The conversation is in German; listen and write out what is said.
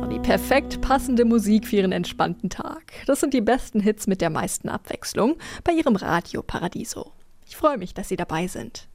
die perfekt passende Musik für Ihren entspannten Tag. Das sind die besten Hits mit der meisten Abwechslung bei Ihrem Radio Paradiso. Ich freue mich, dass Sie dabei sind.